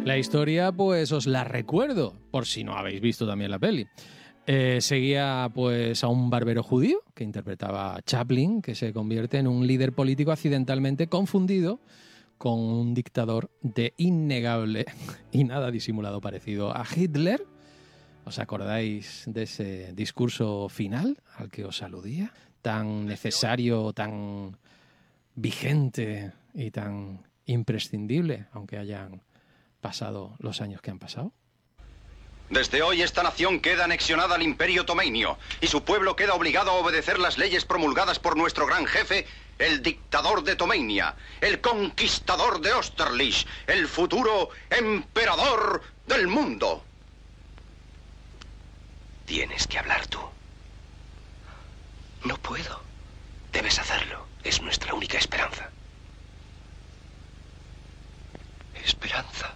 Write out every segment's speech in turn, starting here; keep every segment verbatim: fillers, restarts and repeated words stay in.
La historia, pues os la recuerdo, por si no habéis visto también la peli. Eh, seguía pues a un barbero judío que interpretaba a Chaplin, que se convierte en un líder político accidentalmente confundido con un dictador de innegable y nada disimulado parecido a Hitler. ¿Os acordáis de ese discurso final al que os aludía? Tan necesario, tan vigente y tan imprescindible, aunque hayan pasado los años que han pasado. Desde hoy esta nación queda anexionada al Imperio Tomeinio y su pueblo queda obligado a obedecer las leyes promulgadas por nuestro gran jefe, el dictador de Tomeinia, el conquistador de Austerlitz, el futuro emperador del mundo. Tienes que hablar tú. No puedo. Debes hacerlo. Es nuestra única esperanza. Esperanza.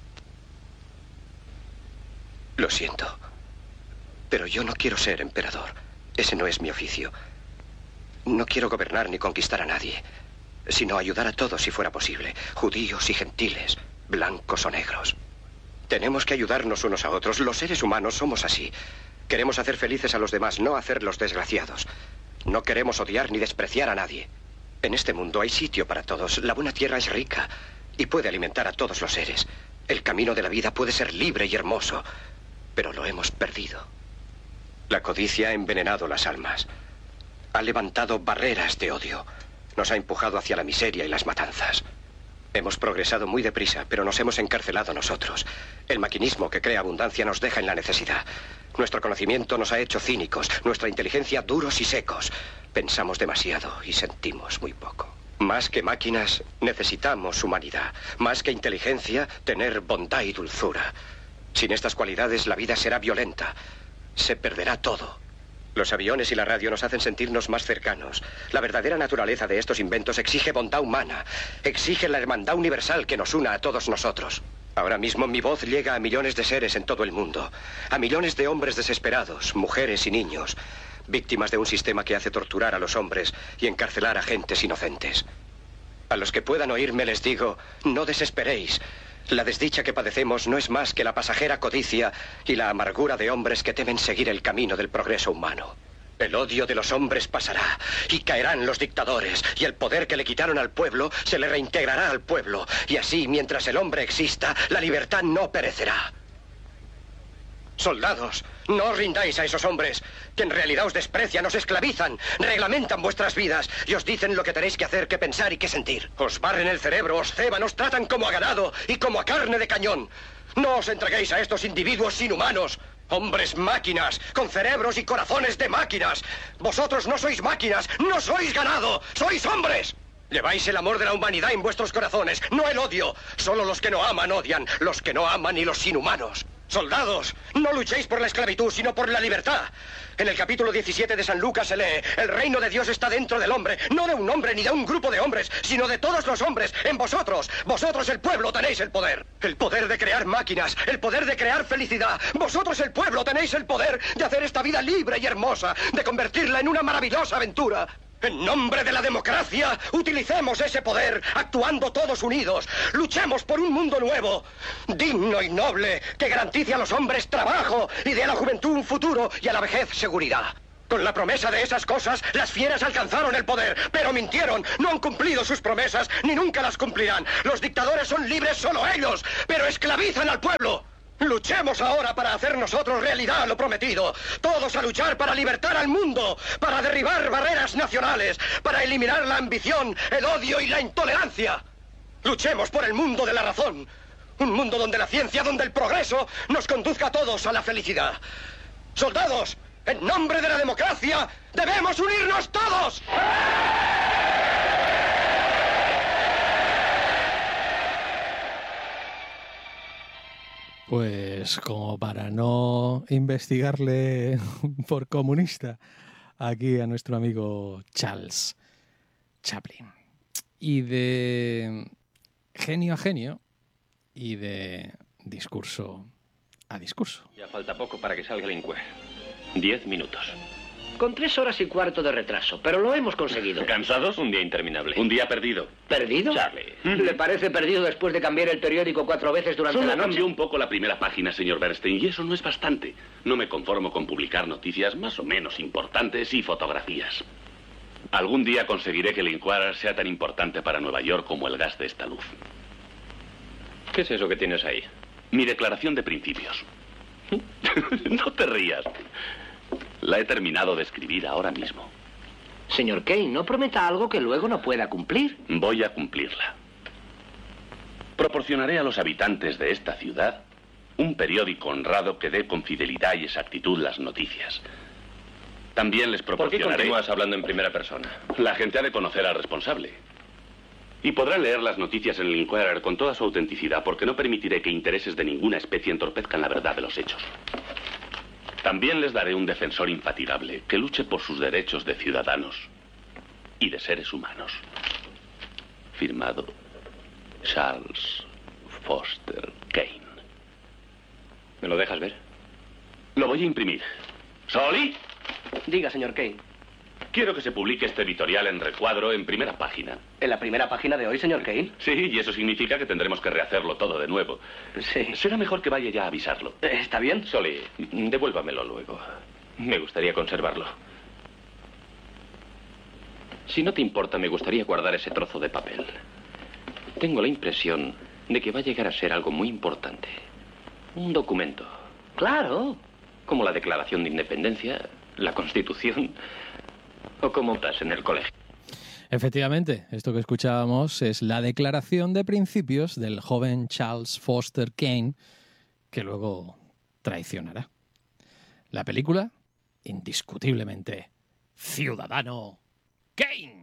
Lo siento, pero yo no quiero ser emperador. Ese no es mi oficio. No quiero gobernar ni conquistar a nadie, sino ayudar a todos si fuera posible, judíos y gentiles, blancos o negros. Tenemos que ayudarnos unos a otros. Los seres humanos somos así. Queremos hacer felices a los demás, no hacerlos desgraciados. No queremos odiar ni despreciar a nadie. En este mundo hay sitio para todos. La buena tierra es rica y puede alimentar a todos los seres. El camino de la vida puede ser libre y hermoso, pero lo hemos perdido. La codicia ha envenenado las almas. Ha levantado barreras de odio. Nos ha empujado hacia la miseria y las matanzas. Hemos progresado muy deprisa, pero nos hemos encarcelado nosotros. El maquinismo que crea abundancia nos deja en la necesidad. Nuestro conocimiento nos ha hecho cínicos, nuestra inteligencia duros y secos. Pensamos demasiado y sentimos muy poco. Más que máquinas, necesitamos humanidad. Más que inteligencia, tener bondad y dulzura. Sin estas cualidades, la vida será violenta. Se perderá todo. Los aviones y la radio nos hacen sentirnos más cercanos. La verdadera naturaleza de estos inventos exige bondad humana. Exige la hermandad universal que nos una a todos nosotros. Ahora mismo mi voz llega a millones de seres en todo el mundo. A millones de hombres desesperados, mujeres y niños. Víctimas de un sistema que hace torturar a los hombres y encarcelar a gentes inocentes. A los que puedan oírme les digo, no desesperéis. La desdicha que padecemos no es más que la pasajera codicia y la amargura de hombres que temen seguir el camino del progreso humano. El odio de los hombres pasará y caerán los dictadores y el poder que le quitaron al pueblo se le reintegrará al pueblo. Y así, mientras el hombre exista, la libertad no perecerá. Soldados, no os rindáis a esos hombres, que en realidad os desprecian, os esclavizan, reglamentan vuestras vidas y os dicen lo que tenéis que hacer, que pensar y que sentir. Os barren el cerebro, os ceban, os tratan como a ganado y como a carne de cañón. No os entreguéis a estos individuos inhumanos. Hombres máquinas, con cerebros y corazones de máquinas. Vosotros no sois máquinas, no sois ganado, sois hombres. Lleváis el amor de la humanidad en vuestros corazones, no el odio. Solo los que no aman odian, los que no aman y los inhumanos. Soldados, no luchéis por la esclavitud, sino por la libertad. En el capítulo diecisiete de San Lucas se lee, el reino de Dios está dentro del hombre, no de un hombre ni de un grupo de hombres, sino de todos los hombres, en vosotros. Vosotros, el pueblo, tenéis el poder. El poder de crear máquinas, el poder de crear felicidad. Vosotros, el pueblo, tenéis el poder de hacer esta vida libre y hermosa, de convertirla en una maravillosa aventura. En nombre de la democracia, utilicemos ese poder, actuando todos unidos. Luchemos por un mundo nuevo, digno y noble, que garantice a los hombres trabajo y dé a la juventud un futuro y a la vejez seguridad. Con la promesa de esas cosas, las fieras alcanzaron el poder, pero mintieron, no han cumplido sus promesas, ni nunca las cumplirán. Los dictadores son libres solo ellos, pero esclavizan al pueblo. Luchemos ahora para hacer nosotros realidad lo prometido. Todos a luchar para libertar al mundo, para derribar barreras nacionales, para eliminar la ambición, el odio y la intolerancia. Luchemos por el mundo de la razón. Un mundo donde la ciencia, donde el progreso nos conduzca a todos a la felicidad. Soldados, en nombre de la democracia, debemos unirnos todos. Pues como para no investigarle por comunista aquí a nuestro amigo Charles Chaplin. Y de genio a genio y de discurso a discurso. Ya falta poco para que salga el encuentro. Diez minutos. Con tres horas y cuarto de retraso, pero lo hemos conseguido. ¿Cansados? Un día interminable. Un día perdido. ¿Perdido? Charlie. ¿Le parece perdido después de cambiar el periódico cuatro veces durante Solo la noche? cambió un poco la primera página, señor Bernstein, y eso no es bastante. No me conformo con publicar noticias más o menos importantes y fotografías. Algún día conseguiré que el Inquirer sea tan importante para Nueva York como el gas de esta luz. ¿Qué es eso que tienes ahí? Mi declaración de principios. No te rías. La he terminado de escribir ahora mismo. Señor Kane, no prometa algo que luego no pueda cumplir. Voy a cumplirla. Proporcionaré a los habitantes de esta ciudad un periódico honrado que dé con fidelidad y exactitud las noticias. También les ¿Por qué proporcionaré... continúas hablando en primera persona? La gente ha de conocer al responsable. Y podrá leer las noticias en el Inquirer con toda su autenticidad, porque no permitiré que intereses de ninguna especie entorpezcan la verdad de los hechos. También les daré un defensor infatigable que luche por sus derechos de ciudadanos y de seres humanos. Firmado Charles Foster Kane. ¿Me lo dejas ver? Lo voy a imprimir. ¿Soli? Diga, señor Kane. Quiero que se publique este editorial en recuadro en primera página. ¿En la primera página de hoy, señor Kane? Sí, y eso significa que tendremos que rehacerlo todo de nuevo. Sí. Será mejor que vaya ya a avisarlo. Eh, ¿Está bien? Soli, devuélvamelo luego. Me gustaría conservarlo. Si no te importa, me gustaría guardar ese trozo de papel. Tengo la impresión de que va a llegar a ser algo muy importante. Un documento. Claro. Como la Declaración de Independencia, la Constitución, o como estás en el colegio. Efectivamente, esto que escuchábamos es la declaración de principios del joven Charles Foster Kane, que luego traicionará. La película, indiscutiblemente, Ciudadano Kane.